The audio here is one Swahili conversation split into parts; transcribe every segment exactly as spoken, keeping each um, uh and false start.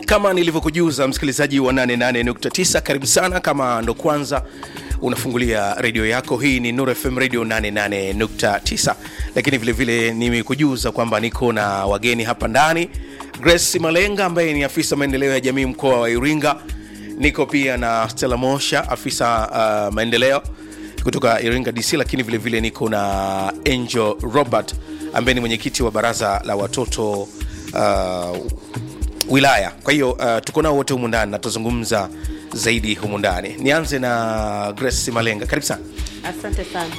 kama nilivyokujuza msikilizaji wa nane nane nukta tisa, karibu sana kama ndo kwanza unafungulia radio yako. Hii ni Nuru F M Radio nane nane nukta tisa. Lakini vile vile nimekujuza kwamba niko na wageni hapa ndani. Grace Malenga ambaye ni afisa maendeleo ya jamii mkoa wa Iringa. Niko pia na Stella Mosha, afisa uh, maendeleo kutoka Iringa D C, lakini vile vile niko na Angel Robert ambaye ni mwenyekiti wa baraza la watoto uh, wilaya. Kwa hiyo uh, tuko nao wote humu ndani na tuzungumza zaidi humu ndani. Nianze na Grace Malenga. Karibu sana. Asante sana.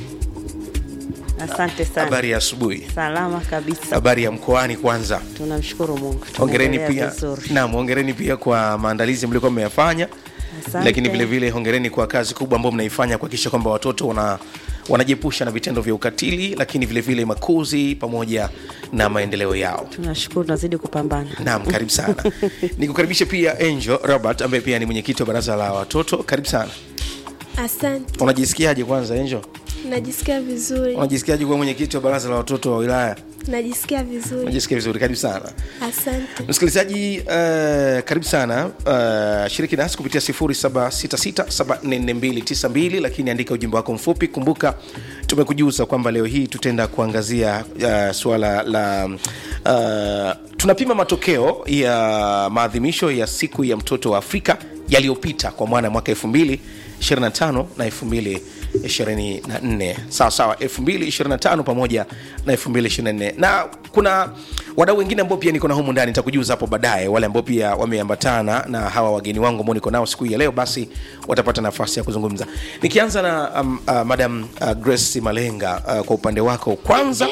Asante sana. Habari ya asubuhi? Salama kabisa. Habari ya mkoani kwanza? Tunamshukuru Mungu. Hongereni pia. Naam, hongereni pia kwa maandalizi mlikuwa mmeyafanya. Asante. Lakini vile vile hongereni kwa kazi kubwa ambayo mnaifanya kuhakikisha kwamba watoto wana wanajepusha na vitendo vya ukatili, lakini vile vile makuzi pamoja na maendeleo yao. Tunashukuru, tunazidi kupambana. Naam, karibu sana. Nikukaribisha pia Angel Robert ambaye pia ni mwenyekiti wa baraza la watoto. Karibu sana. Asante. Unajisikiaje kwanza Angel? Najisikia vizuri. Unajisikiaje kuwa mwenyekiti wa baraza la watoto wa wilaya? Najisikia vizuri. Unajisikia vizuri, karibu sana. Asante. Msikilizaji, uh, karibu sana. Uh, shiriki nasi kupitia zero saba sita sita saba nne nne mbili tisa mbili, lakini andika ujumbe wako mfupi. Kumbuka tumekujuza kwamba leo hii tutaenda kuangazia uh, swala la uh, tunapima matokeo ya maadhimisho ya siku ya mtoto wa Afrika yaliyopita kwa maana mwaka elfu mbili ishirini na tano na elfu mbili ishirini na nne. Sawa sawa, elfu mbili ishirini na tano pamoja na elfu mbili ishirini na nne. Na kuna wadau wengine ambao pia niko na humu ndani, nitakujuza hapo baadaye, wale ambao pia wameambatana na hawa wageni wangu ambao niko nao siku ya leo, basi watapata nafasi ya kuzungumza. Nikianza na um, uh, Madam uh, Grace Malenga, uh, kwa upande wako kwanza,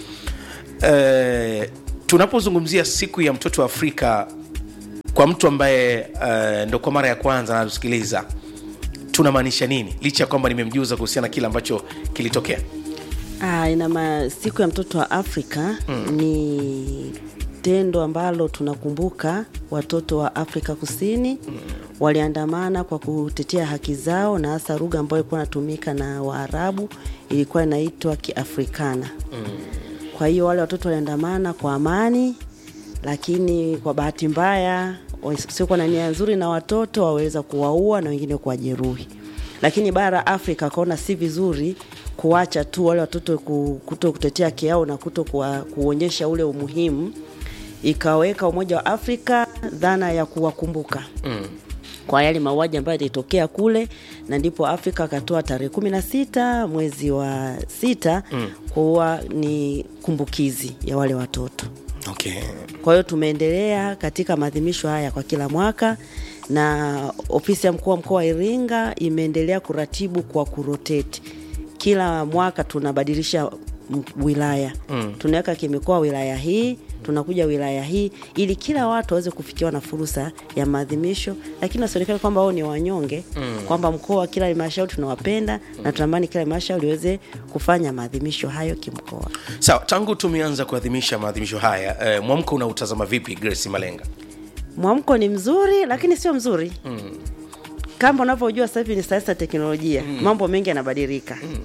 uh, tunapozungumzia siku ya mtoto wa Afrika kwa mtu ambaye uh, ndo kwa mara ya kwanza anatusikiliza, tunamaanisha nini? Licha kwamba nimemjuza kuhusiana kile ambacho kilitokea. Ah, ina siku ya mtoto wa Afrika mm. ni tendo ambalo tunakumbuka watoto wa Afrika Kusini mm. waliandamana kwa kutetea haki zao, na hasa lugha ambayo ilikuwa inatumika na Waarabu ilikuwa inaitwa Kiafrikana. Mm. Kwa hiyo wale watoto waliandamana kwa amani, lakini kwa bahati mbaya sio kwa nia nzuri na watoto waweza kuwaua na wengine kuwajeruhi. Lakini bara Afrika kaona si vizuri kuacha tu wale watoto kuto kutetea haki yao na kuto kuonyesha ule umuhimu. Ikaweka Umoja wa Afrika dhana ya kuwakumbuka mm. kwa yale mauaji ambayo yalitokea kule, na ndipo Afrika akatoa tarehe kumi na sita mwezi wa sita mm. kuwa ni kumbukizi ya wale watoto. Okay. Kwa hiyo tumeendelea katika maadhimisho haya kwa kila mwaka, na ofisi ya mkuu wa mkoa wa Iringa imeendelea kuratibu kwa kurotate. Kila mwaka tunabadilisha wilaya. Mm. Tunaweka kimikoa wilaya hii, tunakuja wilaya hii, ili kila watu waweze kufikiwa na fursa ya maadhimisho, lakini wasionekane kwamba wao ni wanyonge, mm. kwamba mkoa kila halmashauri tunawapenda mm. na tunatamani kila halmashauri iweze kufanya maadhimisho hayo kimkoa. Sawa, so, tangu tumeanza kuadhimisha maadhimisho haya, eh, mwamko unautazama vipi Grace Malenga? Mwamko ni mzuri, lakini sio mzuri. Mm. Kama unavyojua sasa hivi ni sayansi na teknolojia, mm. mambo mengi yanabadilika. Mm.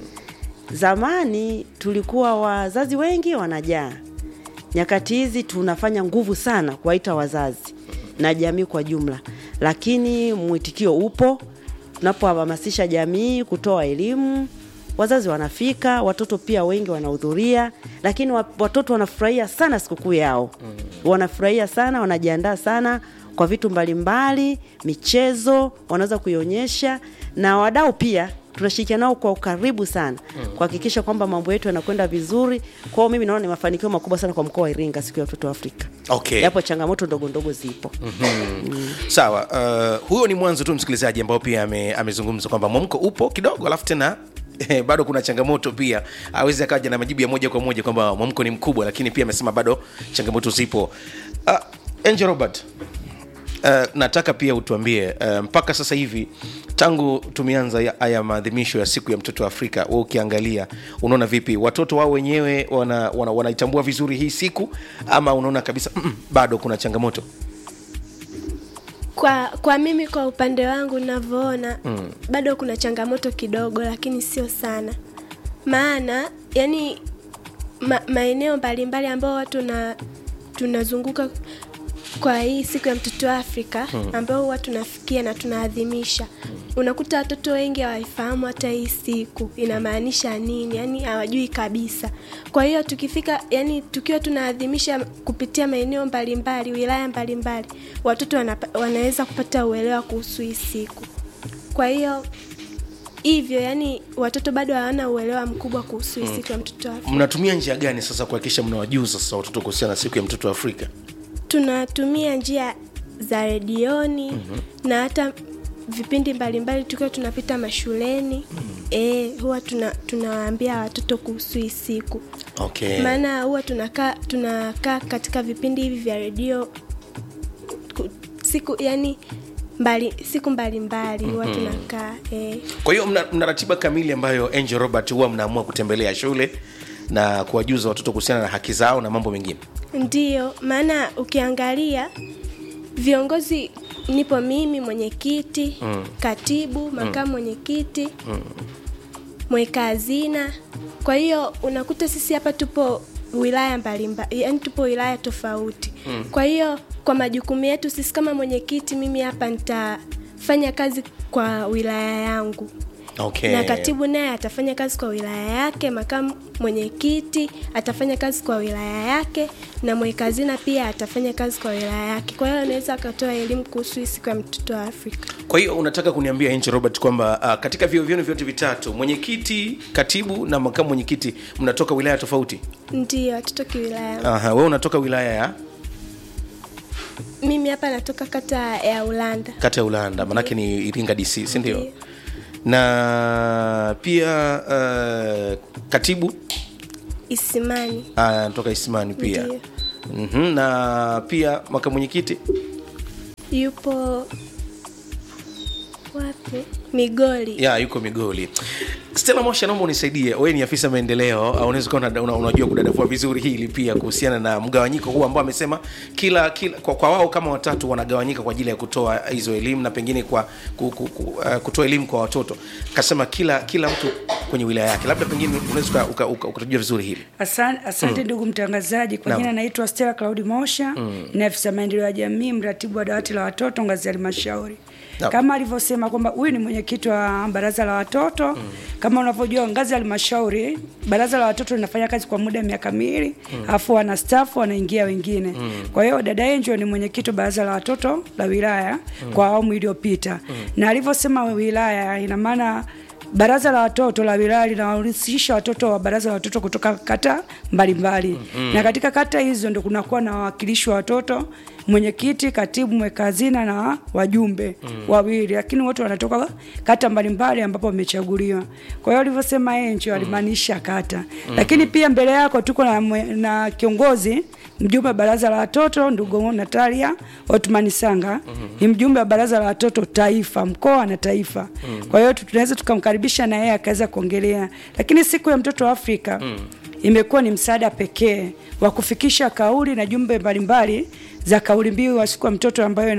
Zamani tulikuwa wazazi wengi wanajaa. Nyakati hizi tunafanya nguvu sana kuwaita wazazi na jamii kwa jumla, lakini mwitikio upo. Tunapohamasisha jamii kutoa elimu, wazazi wanafika, watoto pia wengi wanahudhuria, lakini watoto wanafurahia sana sikukuu yao. Wanafurahia sana, wanajiandaa sana kwa vitu mbalimbali, michezo wanaweza kuionyesha, na wadau pia tunashirikiana nao kwa ukaribu sana kuhakikisha kwamba mambo yetu yanakwenda vizuri. Kwa hiyo mimi naona ni mafanikio makubwa sana kwa mkoa wa Iringa siku ya mtoto wa Afrika. Okay. Yapo changamoto ndogo ndogo zipo. Mm-hmm. Mm. Sawa, uh, huyo ni mwanzo tu msikilizaji ambao pia ame, amezungumza kwamba mwamko upo kidogo, alafu tena eh, bado kuna changamoto pia. Hawezi akaja na majibu ya moja kwa moja kwamba mwamko ni mkubwa, lakini pia amesema bado changamoto zipo. Uh, Angel Robert, Uh, nataka pia utuambie uh, mpaka sasa hivi tangu tumeanza haya maadhimisho ya siku ya mtoto wa Afrika, wewe ukiangalia unaona vipi? Watoto wao wenyewe wana, wana, wanaitambua vizuri hii siku, ama unaona kabisa mm, bado kuna changamoto? Kwa kwa mimi kwa upande wangu ninavyoona mm. bado kuna changamoto kidogo, lakini sio sana. Maana yani ma, maeneo mbalimbali ambao watu na tunazunguka kwa hii siku ya mtoto wa Afrika hmm. ambayo huwa tunafikia na tunaadhimisha, unakuta watoto wengi hawaifahamu hata hii siku inamaanisha nini, yani hawajui kabisa. Kwa hiyo tukifika, yani tukiwa tunaadhimisha kupitia maeneo mbalimbali, wilaya mbalimbali, watoto wana, wanaweza kupata uelewa kuhusu hii siku. Kwa hiyo hivyo, yani watoto bado hawana uelewa mkubwa kuhusu hii siku ya mtoto wa Afrika. Mnatumia njia gani sasa kuhakikisha mnawajuza sasa watoto kuhusiana na siku ya mtoto wa Afrika? Tunatumia njia za redioni mm-hmm. na hata vipindi mbalimbali tukiwa tunapita mashuleni mm-hmm. eh huwa tuna tunawaambia watoto kuhusu hii siku. Okay. Maana huwa tunakaa tunakaa katika vipindi hivi vya redio siku, yani mbali siku mbalimbali huwa mm-hmm. tunakaa eh. Kwa hiyo mna, mna ratiba kamili ambayo Angel Robert huwa mnaamua kutembelea shule na kuwajuza watoto kuhusiana na haki zao na mambo mengine? Ndiyo, maana ukiangalia viongozi, nipo mimi mwenyekiti, mm. katibu, makamu mm. mwenyekiti, mm. mweka hazina. Kwa hiyo unakuta sisi hapa tupo wilaya mbalimbali, yani tupo wilaya tofauti. Mm. Kwa hiyo kwa majukumu yetu sisi kama mwenyekiti, mimi hapa nitafanya kazi kwa wilaya yangu. Okay. Na katibu naye atafanya kazi kwa wilaya yake, makamu mwenyekiti atafanya kazi kwa wilaya yake, na mweka hazina pia atafanya kazi kwa wilaya yake. Kwa hiyo anaweza akatoa elimu kuhusu siku ya mtoto wa Afrika. Kwa hiyo unataka kuniambia Angel Robert kwamba uh, katika vio vyenu vyote vitatu, mwenyekiti, katibu na makamu mwenyekiti, mnatoka wilaya tofauti? Ndiyo, hatutoki wilaya. Aha, wewe unatoka wilaya ya? Mimi hapa natoka kata ya Ulanda. Kata ya Ulanda, manake ni Iringa D C, si ndio? Na pia uh, katibu Isimani. Ah, natoka Isimani pia. Mhm. Na pia makamu mwenyekiti yupo wapi? Migoli. Ya, yuko Migoli. Stella Mosha, naomba unisaidie. Wewe ni afisa maendeleo, au unaweza kuwa una, unajua kudadavua vizuri hili pia kuhusiana na mgawanyiko huu ambao amesema kila kila kwa, kwa wao kama watatu wanagawanyika kwa ajili ya kutoa hizo elimu na pengine kwa ku, ku, ku, uh, kutoa elimu kwa watoto. Kasema kila kila mtu kwenye wilaya yake. Labda pengine unaweza ukatujua vizuri hili. Asante, asante ndugu mm. mtangazaji. Kwa jina naitwa Stella Claudi Mosha, mm. ni afisa maendeleo ya jamii, mratibu wa dawati la watoto ngazi ya halmashauri. No. Kama alivyosema kwamba huyu ni mwenyekiti wa baraza la watoto, mm. kama unavyojua ngazi ya halmashauri baraza la watoto linafanya kazi kwa muda miaka miwili, mm. afu wana staff wanaingia wengine. Mm. Kwa hiyo dada Angel ni mwenyekiti wa baraza la watoto la wilaya mm. kwa awamu iliyopita. Mm. Na alivyosema wilaya ina maana baraza la watoto la wilaya linawahusisha watoto wa baraza la watoto kutoka kata mbalimbali. Mm-hmm. Na katika kata hizo ndio kunakuwa na wawakilishi wa watoto, mwenyekiti, katibu, mweka hazina na wajumbe mm-hmm. wawili, lakini wote wanatoka kata mbalimbali ambapo wamechaguliwa. Kwa hiyo alivyosema Angel alimaanisha kata. Mm-hmm. Lakini pia mbele yako tuko na, na kiongozi mjumbe wa baraza la watoto ndugu Natalia Otmani Sanga, mm-hmm. ni mjumbe wa baraza la watoto taifa, mkoa na taifa. Mm-hmm. Kwa hiyo tunaweza tukamkaribisha na yeye akaweza kuongelea. Lakini siku ya mtoto wa Afrika mm-hmm. imekuwa ni msaada pekee wa kufikisha kauli na jumbe mbalimbali za kauli mbiu wa siku ya mtoto ambayo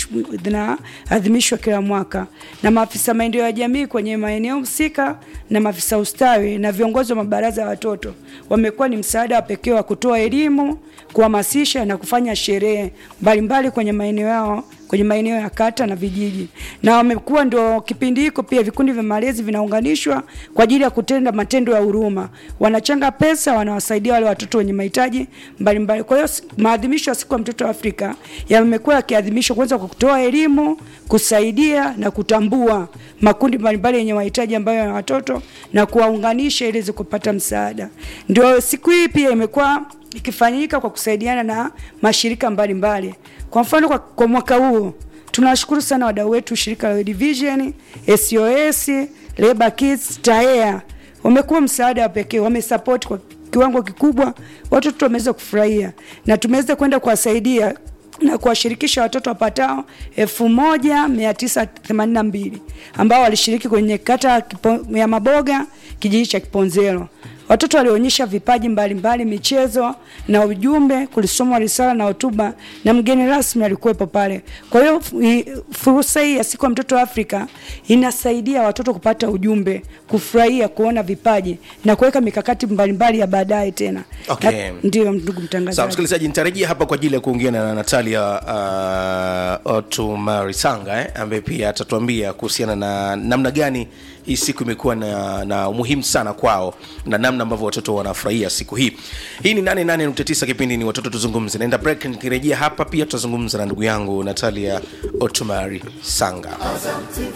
inaadhimishwa kila mwaka na maafisa maendeleo ya jamii kwenye maeneo husika na maafisa ustawi na viongozi wa mabaraza ya watoto. Wamekuwa ni msaada wa pekee wa kutoa elimu, kuhamasisha na kufanya sherehe mbalimbali kwenye maeneo yao, kwenye maeneo ya kata na vijiji. Na wamekuwa ndio kipindi hiko pia vikundi vya malezi vinaunganishwa kwa ajili ya kutenda matendo ya huruma. Wanachanga pesa, wanawasaidia wale watoto wenye mahitaji mbalimbali. Kwa hiyo maadhimisho ya siku ya mtoto wa Afrika yamekuwa yakiadhimishwa kwanza kwa kutoa elimu, kusaidia na kutambua makundi mbalimbali yenye mahitaji ambayo ya watoto na kuwaunganisha ili kupata msaada. Ndio siku hii pia imekuwa ikifanyika kwa kusaidiana na mashirika mbalimbali. Kwa mfano kwa, kwa mwaka huu tunashukuru sana wadau wetu shirika la World Vision, S O S, Labor Kids, T A E A. Wamekuwa msaada wa pekee, wamesupport kwa kiwango kikubwa, watoto wameweza kufurahia na tumeweza kwenda kuwasaidia na kuwashirikisha watoto wapatao elfu moja mia tisa themanini na mbili ambao walishiriki kwenye kata ya Maboga, kijiji cha Kiponzero. Watoto walionyesha vipaji mbalimbali, michezo na ujumbe, kulisomwa risala na hotuba na mgeni rasmi alikuwepo pale. Kwa hiyo fursa hii ya siku ya mtoto wa Afrika inasaidia watoto kupata ujumbe, kufurahia kuona vipaji na kuweka mikakati mbalimbali ya baadaye tena. Okay. Na, ndio ndugu mtangazaji. Sawa msikilizaji, nitarejea hapa kwa ajili ya kuongea na Natalia uh, Otumarisanga eh, ambaye pia atatuambia kuhusiana na namna gani hii siku imekuwa na, na umuhimu sana kwao na namna ambavyo watoto wanafurahia siku hii. Hii ni nane nane nukta tisa, kipindi ni Watoto Tuzungumze. Naenda break, nikirejea hapa pia tutazungumza na ndugu yangu Natalia Otumarisanga.